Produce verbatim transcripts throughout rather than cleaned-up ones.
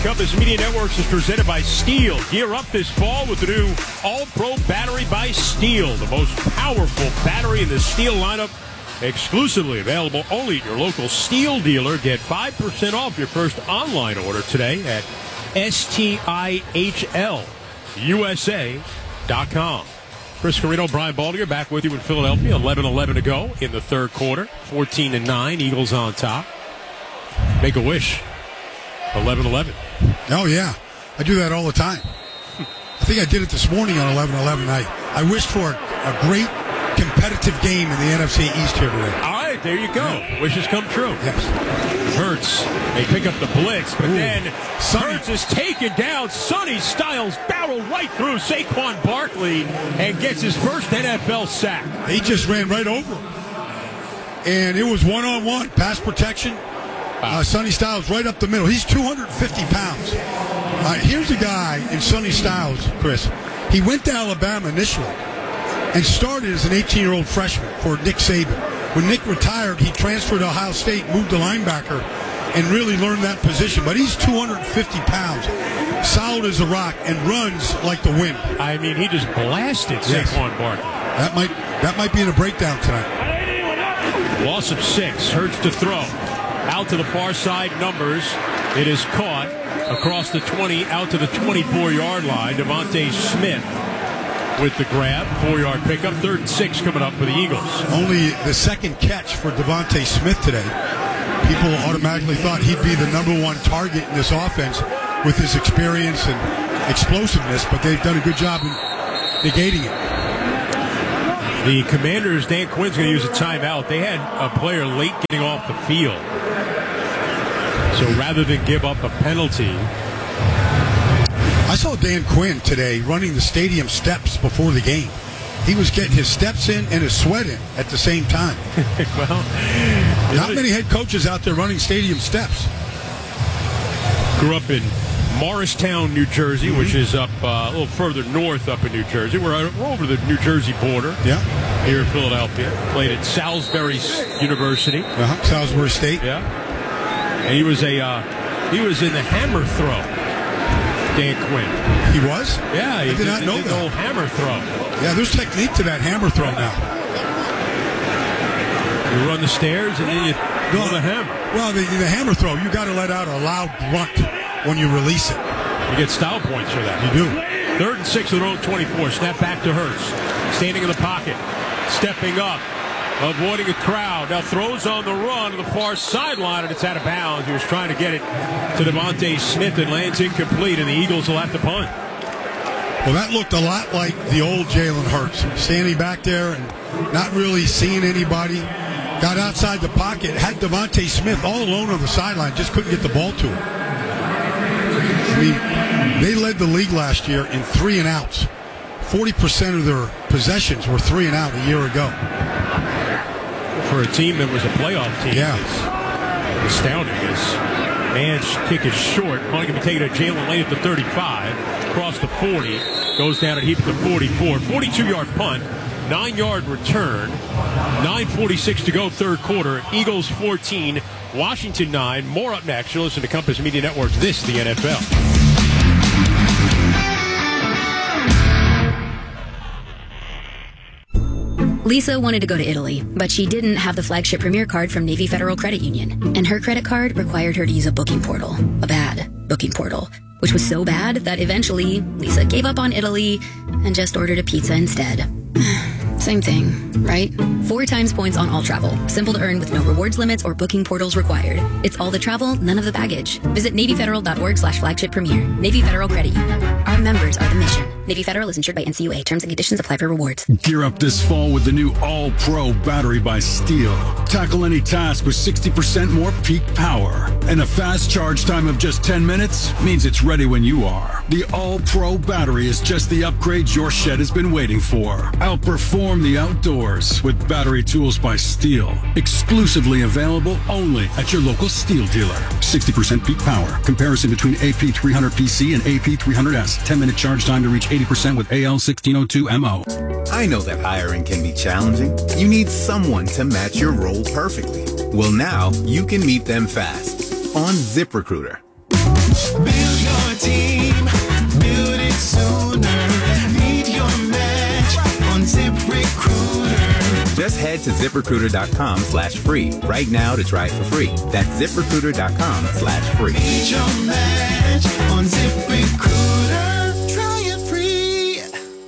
Compass Media Networks is presented by Steel. Gear up this fall with the new All-Pro battery by Steel, the most powerful battery in the Steel lineup. Exclusively available only at your local Steel dealer. Get five percent off your first online order today at S T I H L U S A dot com. Chris Carino, Brian Baldinger back with you in Philadelphia. eleven eleven to go in the third quarter. fourteen to nine, Eagles on top. Make a wish. eleven eleven. Oh, yeah. I do that all the time. I think I did it this morning on eleven eleven. I, I wished for a, a great competitive game in the N F C East here today. All right, there you go. Yeah. Wishes come true. Yes. Hurts. They pick up the blitz, but Ooh. then Sonny. Hurts is taken down. Sonny Styles barreled right through Saquon Barkley and gets his first N F L sack. He just ran right over him. And it was one-on-one, pass protection. Uh, Sonny Styles right up the middle. He's two hundred fifty pounds. Uh, here's a guy in Sonny Styles, Chris. He went to Alabama initially and started as an eighteen-year-old freshman for Nick Saban. When Nick retired, he transferred to Ohio State, moved to linebacker, and really learned that position. But he's two hundred fifty pounds, solid as a rock, and runs like the wind. I mean, he just blasted yes. Saquon Barkley. That might, that might be in a breakdown tonight. Loss of six. Hurts to throw. Out to the far side, numbers. It is caught across the twenty, out to the twenty-four-yard line. Devontae Smith with the grab. Four-yard pickup. Third and six coming up for the Eagles. Only the second catch for Devontae Smith today. People automatically thought he'd be the number one target in this offense with his experience and explosiveness, but they've done a good job in negating it. The Commanders, Dan Quinn's going to use a timeout. They had a player late getting off the field. So rather than give up a penalty. I saw Dan Quinn today running the stadium steps before the game. He was getting his steps in and his sweat in at the same time. Well, not many head coaches out there running stadium steps. Grew up in Morristown, New Jersey, mm-hmm. which is up uh, a little further north up in New Jersey. We're, we're over the New Jersey border. Yeah. Here in Philadelphia. Played at Salisbury University. Uh-huh. Salisbury State. Yeah. And he was a uh, he was in the hammer throw. Dan Quinn. He was? Yeah, he I did, did not know did that. The old hammer throw. Yeah, there's technique to that hammer throw now. You run the stairs and then you throw the hammer. Well, the, the hammer throw, you got to let out a loud grunt when you release it. You get style points for that. You do. Third and six of their own twenty-four. Snap back to Hurts. Standing in the pocket. Stepping up. Avoiding a crowd. Now throws on the run to the far sideline, and it's out of bounds. He was trying to get it to Devontae Smith and lands incomplete, and the Eagles will have to punt. Well, that looked a lot like the old Jalen Hurts. Standing back there and not really seeing anybody. Got outside the pocket. Had Devontae Smith all alone on the sideline. Just couldn't get the ball to him. I mean, they led the league last year in three and outs. forty percent of their possessions were three and out a year ago. For a team that was a playoff team, yeah. It's astounding. His man's kick is short. Only going to be taken to Jalen Lane at the thirty-five. Across the forty. Goes down and heaps to forty-four. forty-two-yard punt. Nine-yard return. nine forty-six to go, third quarter. Eagles fourteen, Washington nine. More up next. You'll listen to Compass Media Networks. This is the N F L. Lisa wanted to go to Italy, but she didn't have the flagship Premier card from Navy Federal Credit Union. And her credit card required her to use a booking portal. A bad booking portal. Which was so bad that eventually Lisa gave up on Italy and just ordered a pizza instead. Same thing, right? Four times points on all travel. Simple to earn with no rewards limits or booking portals required. It's all the travel, none of the baggage. Visit NavyFederal.org slash flagship premier. Navy Federal Credit Union. Our members are the mission. Navy Federal is insured by N C U A. Terms and conditions apply for rewards. Gear up this fall with the new All-Pro battery by Steel. Tackle any task with sixty percent more peak power. And a fast charge time of just ten minutes means it's ready when you are. The All-Pro battery is just the upgrade your shed has been waiting for. Outperform the outdoors with battery tools by Steel. Exclusively available only at your local Steel dealer. sixty percent peak power. Comparison between A P three hundred P C and A P three hundred S. ten minute charge time to reach eighty percent with A L sixteen oh two M O. I know that hiring can be challenging. You need someone to match your role perfectly. Well, now you can meet them fast on ZipRecruiter. Just head to ZipRecruiter.com slash free right now to try it for free. That's ZipRecruiter.com slash free. Need your match on ZipRecruiter. Try it free.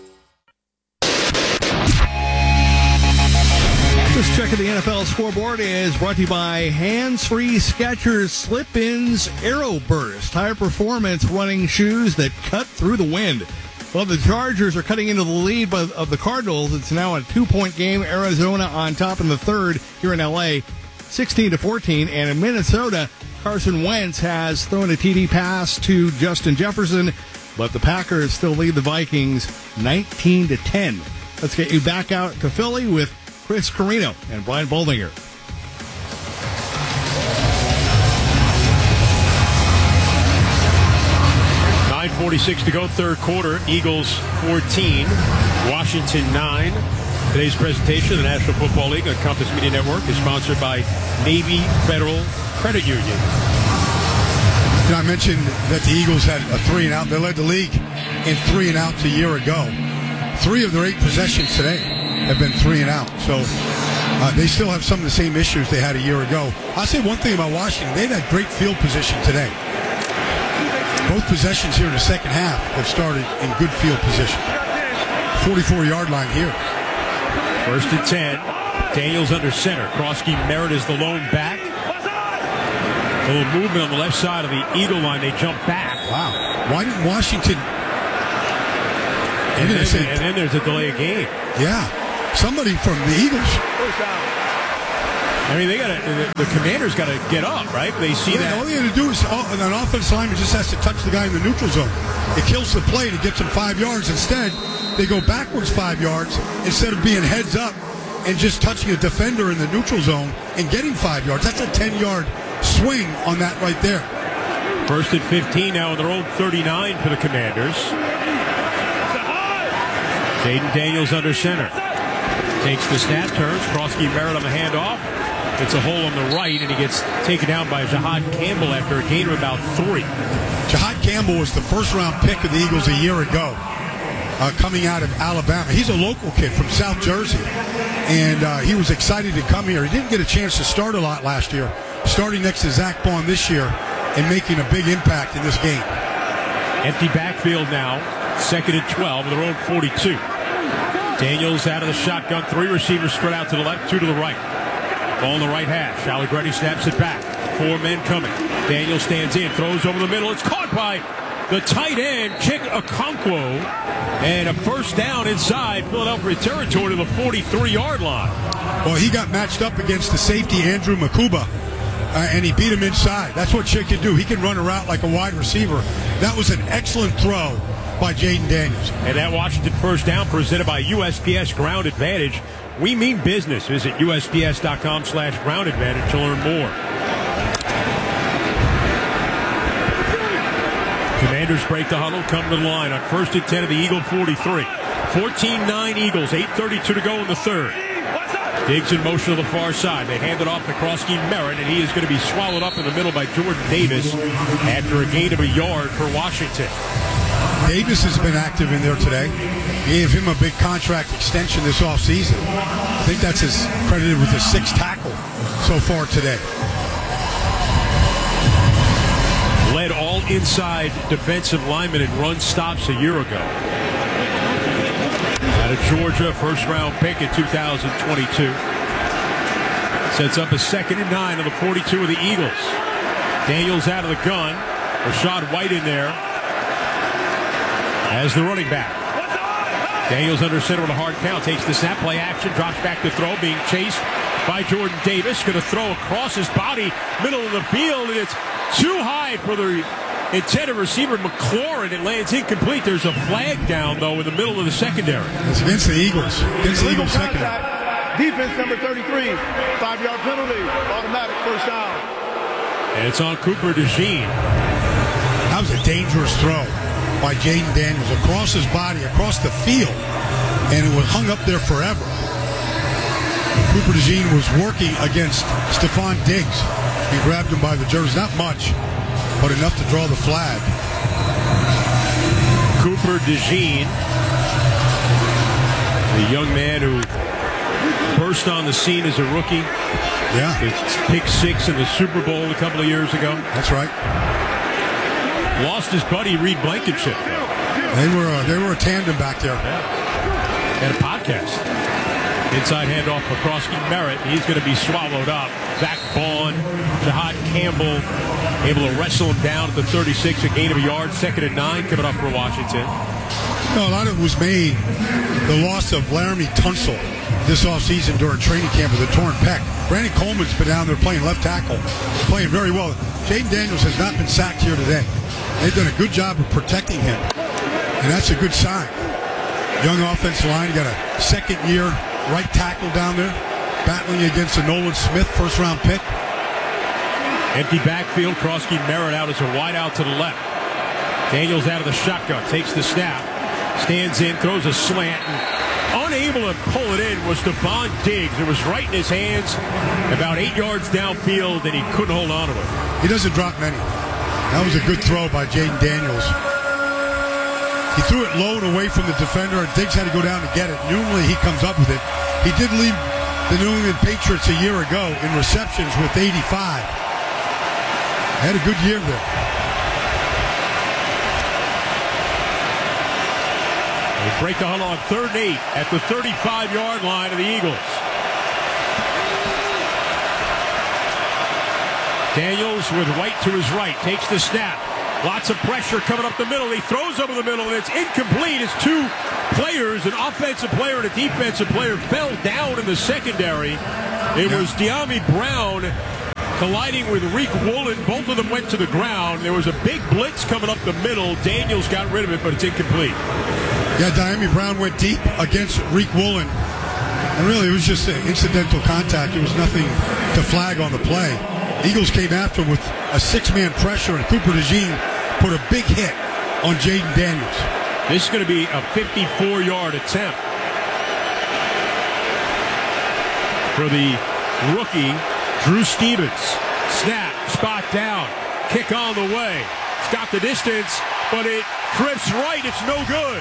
This check of the N F L scoreboard is brought to you by Hands-Free Skechers Slip-Ins Aero Burst. Higher performance running shoes that cut through the wind. Well, the Chargers are cutting into the lead of the Cardinals. It's now a two-point game. Arizona on top in the third here in L A, sixteen to fourteen. And in Minnesota, Carson Wentz has thrown a T D pass to Justin Jefferson, but the Packers still lead the Vikings nineteen to ten. Let's get you back out to Philly with Chris Carino and Brian Boldinger. nine forty-six to go, third quarter. Eagles fourteen, Washington nine. Today's presentation of the National Football League on Compass Media Network is sponsored by Navy Federal Credit Union. You know, I mentioned that the Eagles had a three and out. They led the league in three and outs a year ago. Three of their eight possessions today have been three and out. So uh, they still have some of the same issues they had a year ago. I'll say one thing about Washington. They've had great field position today. Both possessions here in the second half have started in good field position. forty-four-yard line here. First and ten. Daniels under center. Krosky Merritt is the lone back. A little movement on the left side of the Eagle line. They jump back. Wow. Why didn't Washington... And then, say, and then there's a delay of game. Yeah. Somebody from the Eagles. I mean, they got the, the Commanders got to get up, right? They see yeah, that. All they got to do is oh, an offensive lineman just has to touch the guy in the neutral zone. It kills the play to get them five yards. Instead, they go backwards five yards instead of being heads up and just touching a defender in the neutral zone and getting five yards. That's a ten-yard swing on that right there. First and fifteen now on their own thirty-nine for the Commanders. Jaden Daniels under center. Takes the snap, turns. Krosky Merritt on the handoff. It's a hole on the right, and he gets taken down by Jahad Campbell after a gain of about three. Jahad Campbell was the first-round pick of the Eagles a year ago, uh, coming out of Alabama. He's a local kid from South Jersey, and uh, he was excited to come here. He didn't get a chance to start a lot last year, starting next to Zach Bond this year and making a big impact in this game. Empty backfield now, second and twelve, their own forty-two. Daniels out of the shotgun, three receivers spread out to the left, two to the right. Ball in the right hash. Allegretti snaps it back. Four men coming. Daniel stands in, throws over the middle. It's caught by the tight end, Chig Okonkwo. And a first down inside Philadelphia territory to the forty-three-yard line. Well, he got matched up against the safety, Andrew Makuba, uh, and he beat him inside. That's what Chig can do. He can run a route like a wide receiver. That was an excellent throw by Jaden Daniels. And that Washington first down presented by U S P S Ground Advantage. We mean business. Visit U S P S dot com slash ground advantage to learn more. Commanders break the huddle, come to the line on first and ten of the Eagle forty-three. fourteen nine Eagles, eight thirty-two to go in the third. Diggs in motion to the far side. They hand it off to Krosky Merritt, and he is going to be swallowed up in the middle by Jordan Davis after a gain of a yard for Washington. Davis has been active in there today. Gave him a big contract extension this offseason. I think that's his credited with his sixth tackle so far today. Led all inside defensive linemen in run stops a year ago. Out of Georgia, first round pick in two thousand twenty-two. Sets up a second and nine on the forty-two of the Eagles. Daniels out of the gun. Rashad White in there as the running back. Daniels under center with a hard count. Takes the snap, play action, drops back to throw, being chased by Jordan Davis. Going to throw across his body, middle of the field, and it's too high for the intended receiver, McLaurin. It lands incomplete. There's a flag down, though, in the middle of the secondary. It's against the Eagles. Against the Eagles secondary. Defense number thirty-three. Five-yard penalty. Automatic first down. And it's on Cooper DeJean. That was a dangerous throw by Jaden Daniels across his body, across the field, and it was hung up there forever. Cooper DeJean was working against Stephon Diggs. He grabbed him by the jersey, not much, but enough to draw the flag. Cooper DeJean, the young man who burst on the scene as a rookie. Yeah. It's pick six in the Super Bowl a couple of years ago. That's right. Lost his buddy Reed Blankenship. They were uh, they were a tandem back there. Yeah. And a podcast. Inside handoff for Krosky Merritt. He's going to be swallowed up. Zach Bond, Jahad Campbell, able to wrestle him down at the thirty-six, a gain of a yard. Second and nine coming up for Washington. No, a lot of it was made the loss of Laramie Tunsil this offseason during training camp with a torn pec. Brandon Coleman's been down there playing left tackle, playing very well. Jaden Daniels has not been sacked here today. They've done a good job of protecting him, and that's a good sign. Young offensive line, got a second year right tackle down there, battling against a Nolan Smith first round pick. Empty backfield, Krosky Merritt out as a wide out to the left. Daniels out of the shotgun, takes the snap, stands in, throws a slant, and unable to pull it in was Stephon Diggs. It was right in his hands, about eight yards downfield, and he couldn't hold on to it. He doesn't drop many. That was a good throw by Jaden Daniels. He threw it low and away from the defender, and Diggs had to go down to get it. Normally he comes up with it. He did lead the New England Patriots a year ago in receptions with eighty-five. Had a good year there. They break the huddle on third and eight at the thirty-five-yard line of the Eagles. Daniels with White to his right, takes the snap. Lots of pressure coming up the middle. He throws over the middle, and it's incomplete as two players, an offensive player and a defensive player, fell down in the secondary. It was De'Ami Brown colliding with Reek Woolen. Both of them went to the ground. There was a big blitz coming up the middle. Daniels got rid of it, but it's incomplete. Yeah, De'Ami Brown went deep against Reek Woolen. And really, it was just an incidental contact. There was nothing to flag on the play. Eagles came after him with a six-man pressure, and Cooper DeJean put a big hit on Jaden Daniels. This is going to be a fifty-four-yard attempt for the rookie, Drew Stevens. Snap, spot down, kick on the way. It's got the distance, but it trips right. It's no good.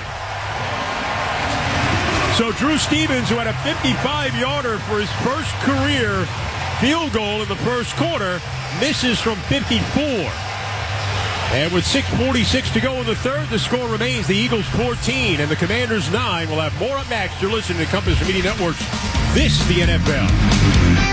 So Drew Stevens, who had a fifty-five-yarder for his first career field goal in the first quarter, misses from fifty-four. And with six forty-six to go in the third, the score remains the Eagles fourteen and the Commanders nine. We'll have more up next. You're listening to Compass Media Networks. This is the N F L.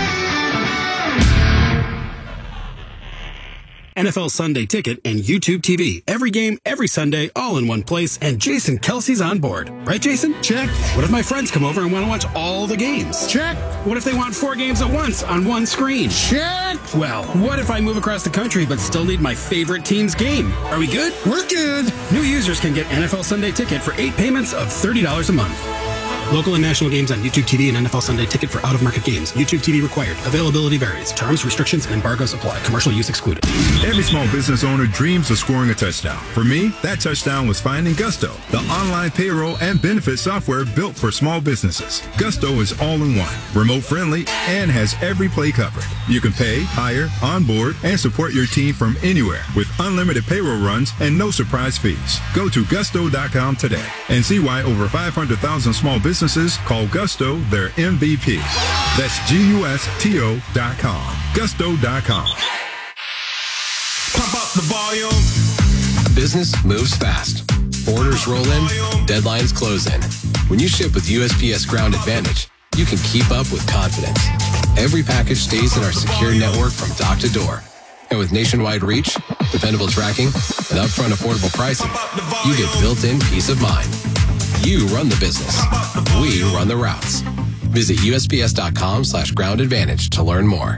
N F L Sunday Ticket and YouTube T V. Every game, every Sunday, all in one place, and Jason Kelsey's on board. Right, Jason? Check. What if my friends come over and want to watch all the games? Check. What if they want four games at once on one screen? Check. Well, what if I move across the country but still need my favorite team's game? Are we good? We're good. New users can get N F L Sunday Ticket for eight payments of thirty dollars a month. Local and national games on YouTube T V and N F L Sunday Ticket for out-of-market games. YouTube T V required. Availability varies. Terms, restrictions, and embargoes apply. Commercial use excluded. Every small business owner dreams of scoring a touchdown. For me, that touchdown was finding Gusto, the online payroll and benefit software built for small businesses. Gusto is all in one, remote friendly, and has every play covered. You can pay, hire, onboard, and support your team from anywhere with unlimited payroll runs and no surprise fees. Go to gusto dot com today and see why over five hundred thousand small businesses call Gusto their M V P. That's G U S T O dot com. Gusto dot com. Pump up the volume. Business moves fast. Orders roll in, deadlines close in. When you ship with U S P S Ground Advantage, you can keep up with confidence. Every package stays in our secure network from dock to door. And with nationwide reach, dependable tracking, and upfront affordable pricing, you get built-in peace of mind. You run the business. We run the routes. Visit U S P S dot com slash ground advantage to learn more.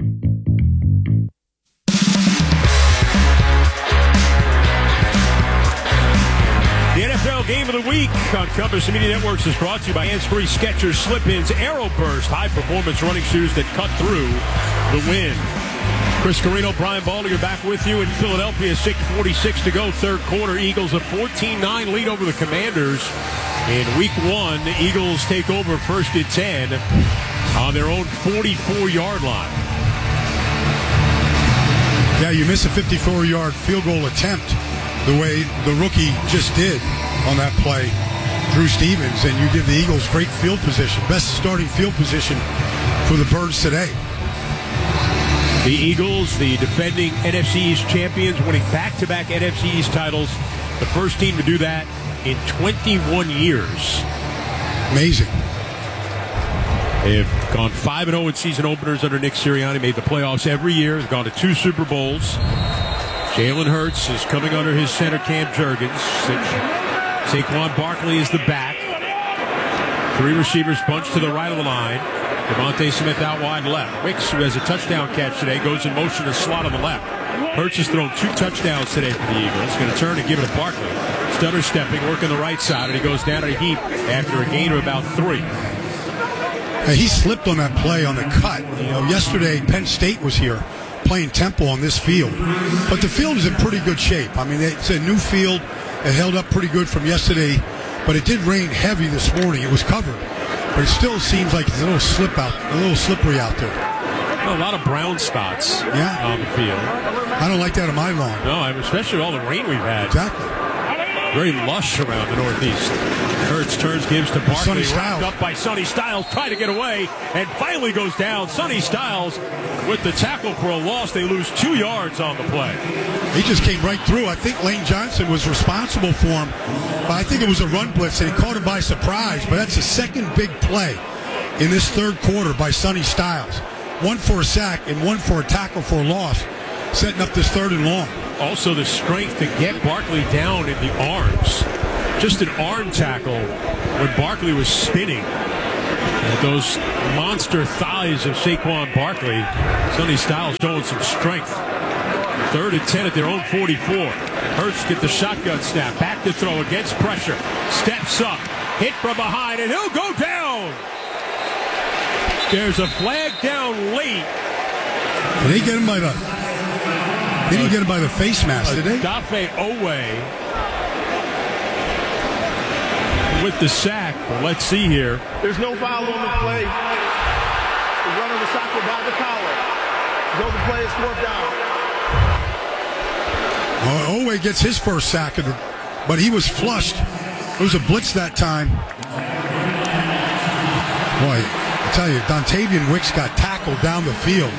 The N F L Game of the Week on Compass Media Networks is brought to you by Hands-Free Skechers Slip-Ins Aeroburst, high-performance running shoes that cut through the wind. Chris Carino, Brian Baldinger back with you in Philadelphia. six forty-six to go, third quarter. Eagles a fourteen nine lead over the Commanders. In week one, the Eagles take over first and ten on their own forty-four-yard line. Yeah, you miss a fifty-four-yard field goal attempt the way the rookie just did on that play. Drew Stevens, and you give the Eagles great field position, best starting field position for the Birds today. The Eagles, the defending N F C East champions, winning back-to-back N F C East titles. The first team to do that in twenty-one years. Amazing. They've gone five and oh in season openers under Nick Sirianni, made the playoffs every year. They've gone to two Super Bowls. Jalen Hurts is coming under his center, Cam Jurgens. Sa- Saquon Barkley is the back. Three receivers bunched to the right of the line. Devontae Smith out wide left. Wicks, who has a touchdown catch today, goes in motion to slot on the left. Hurts has thrown two touchdowns today for the Eagles. Going to turn and give it to Barkley. Stutter stepping, working the right side, and he goes down at a heap after a gain of about three. Hey, he slipped on that play on the cut. You know, yesterday Penn State was here playing Temple on this field. But the field is in pretty good shape. I mean, it's a new field. It held up pretty good from yesterday, but it did rain heavy this morning. It was covered. But it still seems like it's a little slip out, a little slippery out there. Well, a lot of brown spots yeah. on the field. I don't like that on my lawn. No, especially with all the rain we've had. Exactly. Very lush around the Northeast. Hurts turns, gives to Barkley. Wrapped up by Sonny Styles, trying to get away, and finally goes down. Sonny Styles with the tackle for a loss. They lose two yards on the play. He just came right through. I think Lane Johnson was responsible for him. But I think it was a run blitz, and he caught him by surprise. But that's the second big play in this third quarter by Sonny Styles. One for a sack and one for a tackle for a loss, setting up this third and long. Also the strength to get Barkley down in the arms. Just an arm tackle when Barkley was spinning. And those monster thighs of Saquon Barkley. Sonny Styles showing some strength. Third and ten at their own forty-four. Hurts get the shotgun snap. Back to throw against pressure. Steps up. Hit from behind, and he'll go down. There's a flag down late. Did they get him by the... They didn't get him by the face mask, did they? Dafe Owe with the sack. But let's see here. There's no foul on the play. The runner was tackled by the collar. Go the play is fourth down. Well, Owe gets his first sack, of the, but he was flushed. It was a blitz that time. Boy, I tell you, Dontavian Wicks got tackled down the field.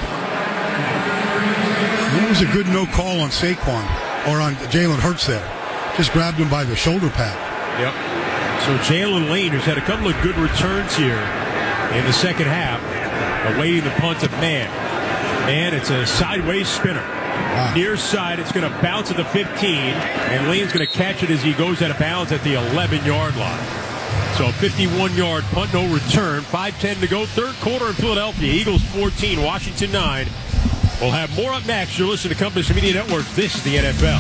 It was a good no call on Saquon, or on Jalen Hurts there. Just grabbed him by the shoulder pad. Yep. So Jalen Lane, who's had a couple of good returns here in the second half, awaiting the punt of Mann. Mann, it's a sideways spinner. Wow. Near side, it's going to bounce at the fifteen, and Lane's going to catch it as he goes out of bounds at the eleven-yard line. So a fifty-one-yard punt, no return. five ten to go, third quarter in Philadelphia. Eagles fourteen, Washington nine. We'll have more up next. You're listening to Compass Media Network. This is the N F L.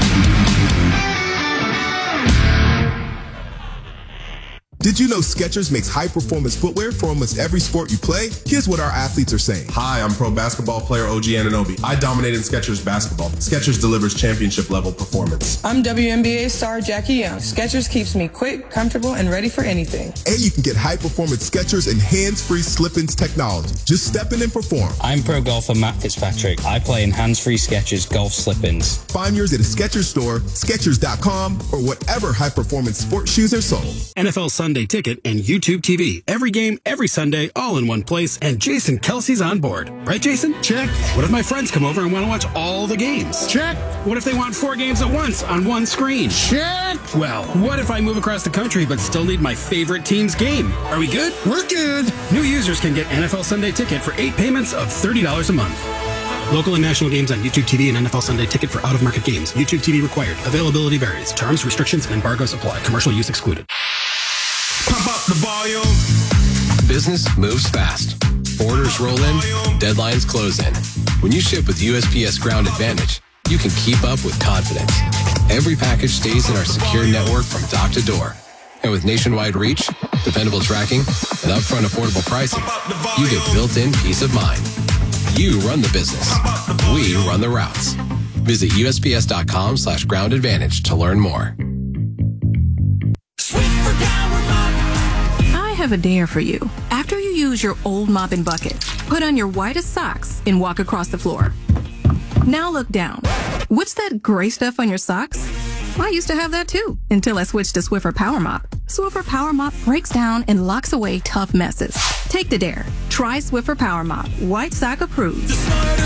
Did you know Skechers makes high-performance footwear for almost every sport you play? Here's what our athletes are saying. Hi, I'm pro basketball player O G Anunoby. I dominate in Skechers basketball. Skechers delivers championship-level performance. I'm W N B A star Jackie Young. Skechers keeps me quick, comfortable, and ready for anything. And you can get high-performance Skechers and hands-free slip-ins technology. Just step in and perform. I'm pro golfer Matt Fitzpatrick. I play in hands-free Skechers golf slip-ins. Find yours at a Skechers store, Skechers dot com, or whatever high-performance sports shoes are sold. N F L Sunday Ticket and YouTube T V. Every game, every Sunday, all in one place. And Jason Kelsey's on board. Right, Jason? Check. What if my friends come over and want to watch all the games? Check. What if they want four games at once on one screen? Check. Well, what if I move across the country but still need my favorite team's game? Are we good? We're good. New users can get N F L Sunday Ticket for eight payments of thirty dollars a month. Local and national games on YouTube T V and N F L Sunday Ticket for out-of-market games. YouTube T V required. Availability varies. Terms, restrictions, and embargoes apply. Commercial use excluded. Pump up the volume. Business moves fast. Orders roll in, deadlines close in. When you ship with U S P S Ground Advantage, you can keep up with confidence. Every package stays in our secure network from dock to door. And with nationwide reach, dependable tracking, and upfront affordable pricing, you get built-in peace of mind. You run the business. We run the routes. Visit U S P S dot com slash ground advantage to learn more. I have a dare for you. After you use your old mop and bucket, put on your whitest socks and walk across the floor. Now look down. What's that gray stuff on your socks? I used to have that too, until I switched to Swiffer Power Mop. Swiffer Power Mop breaks down and locks away tough messes. Take the dare. Try Swiffer Power Mop. White Sock approved.